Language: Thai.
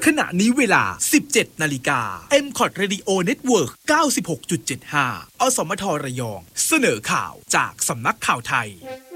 ณะนี้เวลา 17 นาฬิกา MCOT Radio Network 96.75 อสมทระยองเสนอข่าวจากสำนักข่าวไทย